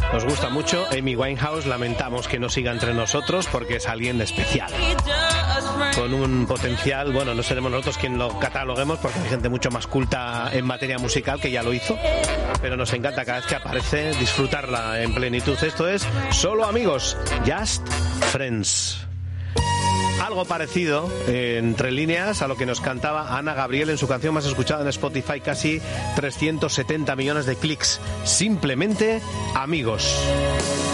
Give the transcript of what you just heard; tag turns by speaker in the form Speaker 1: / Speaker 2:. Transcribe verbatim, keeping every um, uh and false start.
Speaker 1: Nos gusta mucho. Amy Winehouse, lamentamos que no siga entre nosotros porque es alguien especial. Con un potencial, bueno, no seremos nosotros quien lo cataloguemos porque hay gente mucho más culta en materia musical que ya lo hizo, pero nos encanta cada vez que aparece disfrutarla en plenitud. Esto es Solo Amigos, Just Friends. Algo parecido, eh, entre líneas, a lo que nos cantaba Ana Gabriel en su canción más escuchada en Spotify, casi trescientos setenta millones de clics. Simplemente Amigos.